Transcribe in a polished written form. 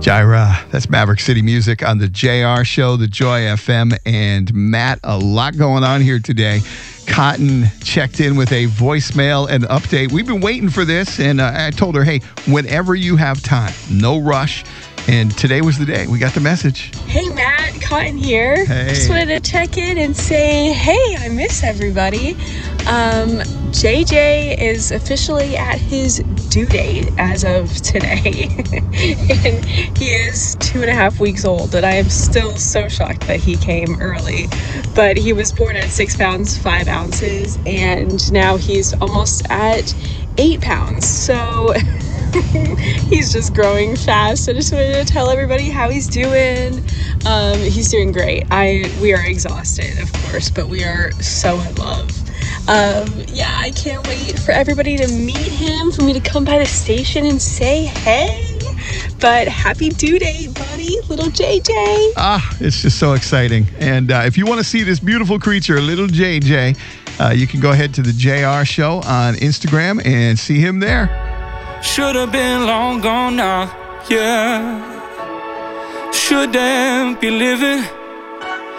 Jaira, that's Maverick City Music on the JR Show, the Joy FM. And Matt, a lot going on here today. Cotton checked in with a voicemail and update. We've been waiting for this, and I told her, hey, whenever you have time, no rush. And today was the day. We got the message. Hey, Matt, Cotton here. Hey. Just wanted to check in and say, hey, I miss everybody. JJ is officially at his due date as of today. And he is 2.5 weeks old, and I am still so shocked that he came early. But he was born at 6 pounds, 5 ounces, and now he's almost at 8 pounds. So he's just growing fast. I just wanted to tell everybody how he's doing. He's doing great. We are exhausted, of course, but we are so in love. I can't wait for everybody to meet him, for me to come by the station and say hey. But happy due date, buddy, little JJ. It's just so exciting. And if you want to see this beautiful creature, little JJ, you can go ahead to the JR Show on Instagram and see him there. Should have been long gone now, yeah. Shouldn't be living